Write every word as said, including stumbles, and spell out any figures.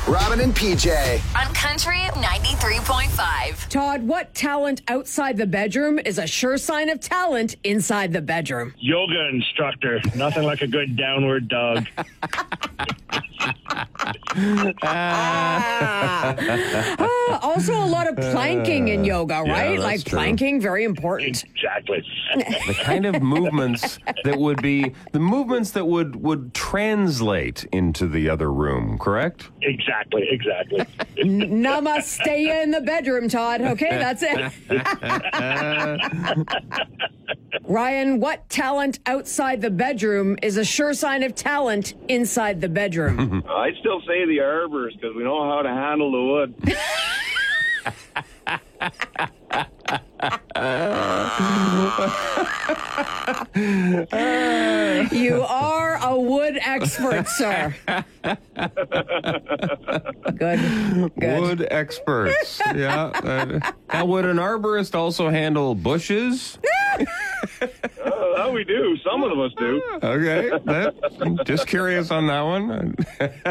Robin and P J. On Country ninety-three point five. Todd, what talent outside the bedroom is a sure sign of talent inside the bedroom? Yoga instructor. Nothing like a good downward dog. Ah. Ah, also, a lot of planking in yoga, right? that's like true. planking, very important. Exactly. The kind of movements that would be the movements that would would translate into the other room, correct? Exactly. Exactly. Namaste in the bedroom, Todd. Okay, that's it. Ryan, what talent outside the bedroom is a sure sign of talent inside the bedroom? I'd still say the arborist because we know how to handle the wood. You are a wood expert, sir. Good. Good. Wood experts. Yeah. Uh, now, would an arborist also handle bushes? Uh, that we do. Some of us do. Okay. That, just curious on that one.